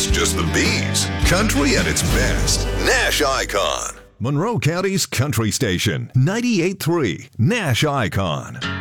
that's just the B's. Country at its best. Nash Icon. Monroe County's country station, 98.3 Nash Icon.